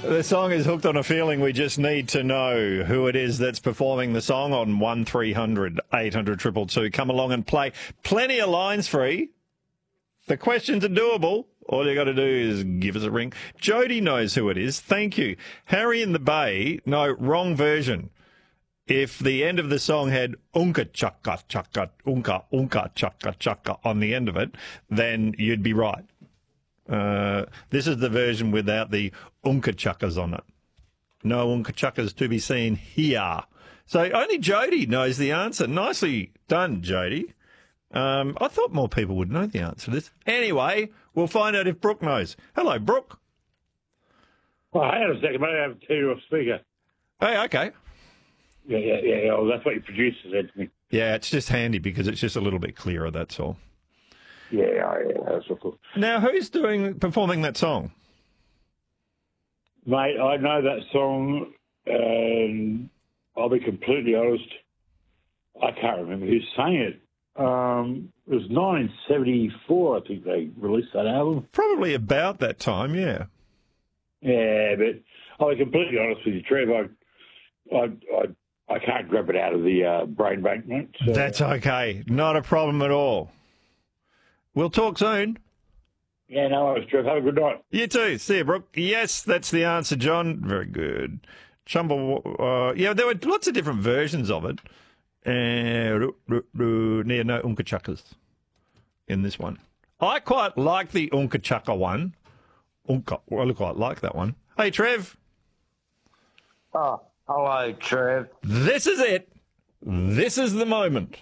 The song is Hooked on a Feeling. We just need to know who it is that's performing the song on 1300 800 222. Come along and play. Plenty of lines free. The questions are doable. All you got to do is give us a ring. Jody knows who it is. Thank you. Harry in the Bay. No, wrong version. If the end of the song had unka chaka chaka unka unka chaka chaka on the end of it, then you'd be right. This is the version without the unka chuckas on it. No unka chuckas to be seen here. So only Jody knows the answer. Nicely done, Jody. I thought more people would know the answer to this. Anyway, we'll find out if Brooke knows. Hello, Brooke. Oh, hang on a second, mate. I have to turn you off speaker. Hey, okay. Yeah. Well, that's what your producer said to me. Yeah, it's just handy because it's just a little bit clearer, that's all. Yeah, that's cool. Now, who's performing that song? Mate, I know that song, and I'll be completely honest, I can't remember who sang it. It was 1974, I think they released that album. Probably about that time, yeah. Yeah, but I'll be completely honest with you, Trev. I can't grab it out of the brain bank, mate. So. That's okay. Not a problem at all. We'll talk soon. Yeah, no worries, Trev. Have a good night. You too. See you, Brooke. Yes, that's the answer, John. Very good. Yeah, there were lots of different versions of it. No Unka Chuckas in this one. I quite like the Unka Chukka one. I quite like that one. Hey, Trev. Oh, hello, Trev. This is it. This is the moment.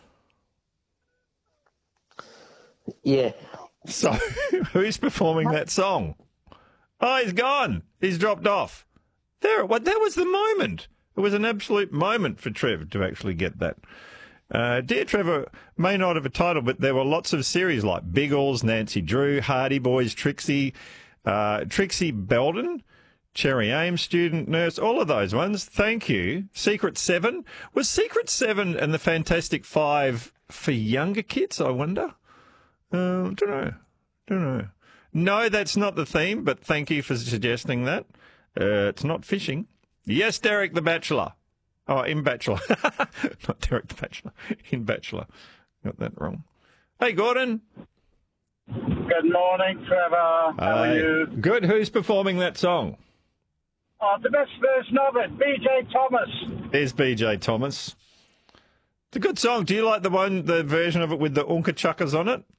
Yeah. So, who's performing that song? Oh, he's gone. He's dropped off. That was the moment. It was an absolute moment for Trevor to actually get that. Dear Trevor may not have a title, but there were lots of series like Biggles, Nancy Drew, Hardy Boys, Trixie Belden, Cherry Ames, Student Nurse, all of those ones. Thank you. Secret Seven. Was Secret Seven and the Fantastic Five for younger kids, I wonder? Don't know. No, that's not the theme, but thank you for suggesting that. It's not fishing. Yes, Derek the Bachelor. Oh, in Bachelor. Not Derek the Bachelor. In Bachelor. Got that wrong. Hey, Gordon. Good morning, Trevor. How are you? Good. Who's performing that song? The best version of it, BJ Thomas. Is BJ Thomas. It's a good song. Do you like the version of it with the Unka Chuckas on it?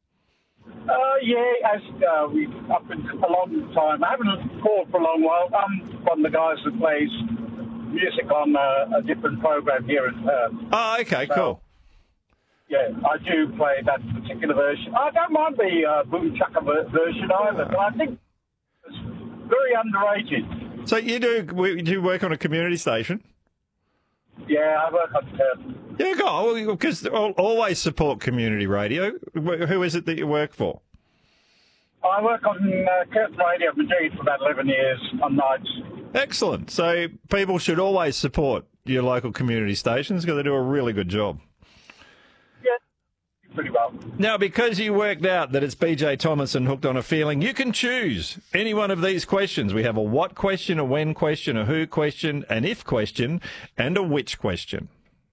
I've been a long time. I haven't called for a long while. I'm one of the guys that plays music on a different program here in Perth. Oh, okay, so, cool. Yeah, I do play that particular version. I don't mind the Boom Chukka version either, but I think it's very underrated. So you do work on a community station? Yeah, I work on Perth. Yeah, go because always support community radio. Who is it that you work for? I work on Curtin Radio Madrid for about 11 years on nights. Excellent. So people should always support your local community stations because they do a really good job. Yeah, pretty well. Now, because you worked out that it's BJ Thomas and Hooked on a Feeling, you can choose any one of these questions. We have a what question, a when question, a who question, an if question, and a which question.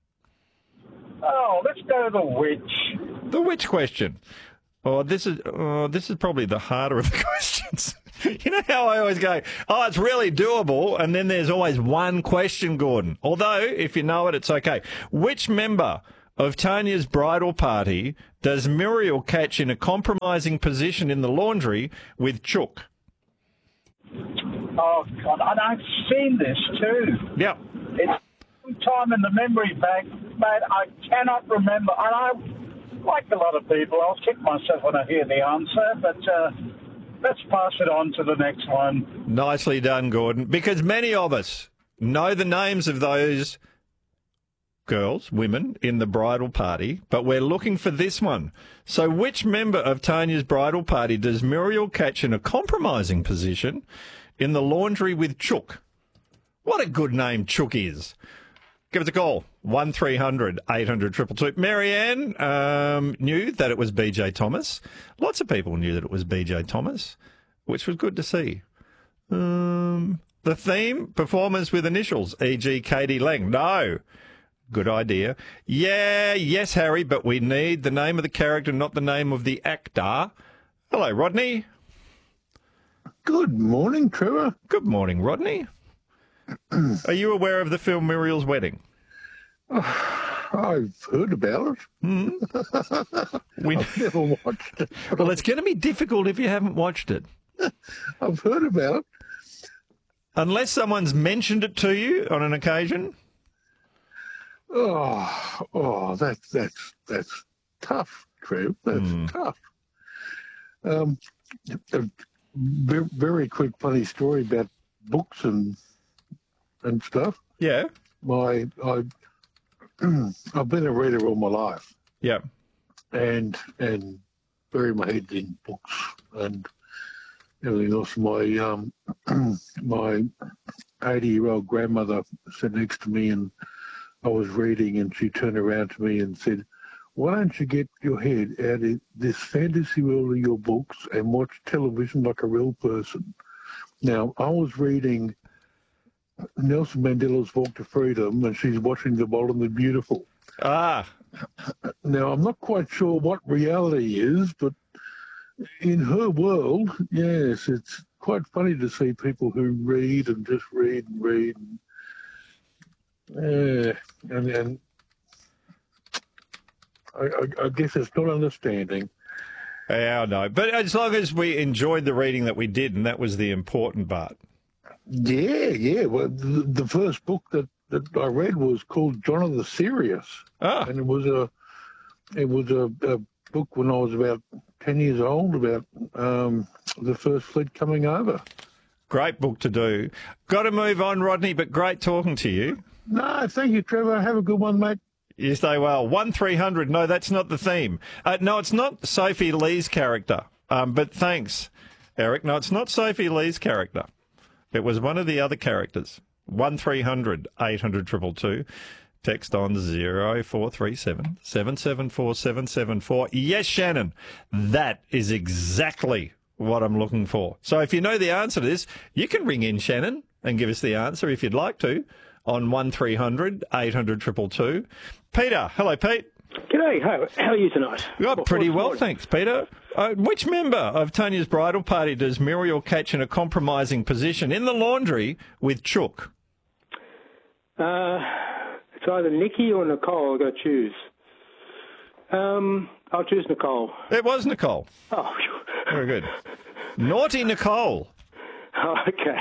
Oh, let's go to the which. The which question. This is probably the harder of the questions. You know how I always go, it's really doable, and then there's always one question, Gordon. Although, if you know it, it's okay. Which member of Tanya's bridal party does Muriel catch in a compromising position in the laundry with Chook? Oh, God, and I've seen this too. Yeah. It's some time in the memory bank, mate. I cannot remember. And I, like a lot of people, I'll kick myself when I hear the answer, but let's pass it on to the next one. Nicely done, Gordon. Because many of us know the names of those girls, women, in the bridal party, but we're looking for this one. So which member of Tanya's bridal party does Muriel catch in a compromising position in the laundry with Chook? What a good name Chook is. Give us a call, 1300 800 222. Marianne knew that it was BJ Thomas. Lots of people knew that it was BJ Thomas, which was good to see. the theme? Performers with initials, e.g. Katie Lang. No. Good idea. Yeah, yes, Harry, but we need the name of the character, not the name of the actor. Hello, Rodney. Good morning, Trevor. Good morning, Rodney. Are you aware of the film Muriel's Wedding? I've heard about it. I've never watched it. Well, it's going to be difficult if you haven't watched it. I've heard about it. Unless someone's mentioned it to you on an occasion. That's tough, Trev. That's tough. A very quick, funny story about books and stuff. Yeah. I've been a reader all my life. Yeah. And bury my head in books and everything else. My 80-year-old grandmother sat next to me, and I was reading, and she turned around to me and said, "Why don't you get your head out of this fantasy world of your books and watch television like a real person?" Now, I was reading Nelson Mandela's Walk to Freedom, and she's watching The Bold and the Beautiful. Ah. Now, I'm not quite sure what reality is, but in her world, yes, it's quite funny to see people who read and just read and read. And I guess it's not understanding. Yeah, I know. But as long as we enjoyed the reading that we did, and that was the important part. Yeah. Well, the first book that I read was called John of the Serious. Ah. And it was a book when I was about 10 years old about the first fleet coming over. Great book to do. Got to move on, Rodney, but great talking to you. No, thank you, Trevor. Have a good one, mate. You stay well. 1300. No, that's not the theme. No, it's not Sophie Lee's character. But thanks, Eric. No, it's not Sophie Lee's character. It was one of the other characters. 1300 800 222. Text on 0437 774 774. Yes, Shannon, that is exactly what I'm looking for. So if you know the answer to this, you can ring in, Shannon, and give us the answer if you'd like to on 1300 800 222. Peter, hello, Pete. G'day, how are you tonight? Pretty well, thanks, Peter. Which member of Tanya's bridal party does Muriel catch in a compromising position in the laundry with Chook? It's either Nikki or Nicole. I've got to choose. I'll choose Nicole. It was Nicole. Oh, very good. Naughty Nicole. Oh, okay.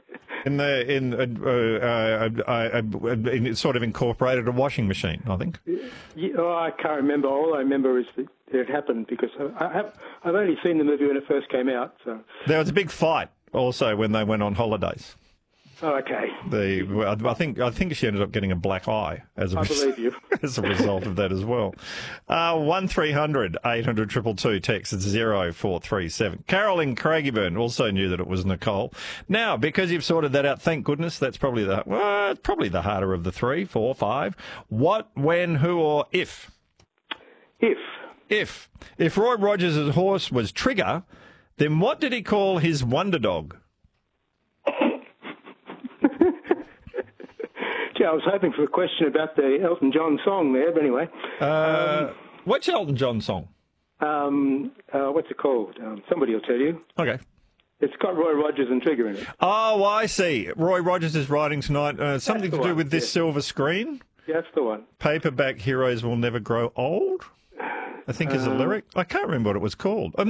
It sort of incorporated a washing machine, I think. Yeah, I can't remember. All I remember is that it happened because I've only seen the movie when it first came out. So there was a big fight also when they went on holidays. Oh, okay. I think she ended up getting a black eye as a result of that as well. 1300 800 222 text at 0437. Carol in Craigieburn also knew that it was Nicole. Now, because you've sorted that out, thank goodness, that's probably the harder of the 3, 4, 5. What, when, who, or if? If Roy Rogers' horse was Trigger, then what did he call his wonder dog? I was hoping for a question about the Elton John song there, but anyway. What's Elton John song? What's it called? Somebody will tell you. Okay. It's got Roy Rogers and Trigger in it. Oh, I see. Roy Rogers is writing tonight. Something to do with this silver screen? Yeah, that's the one. Paperback heroes will never grow old, I think is a lyric. I can't remember what it was called.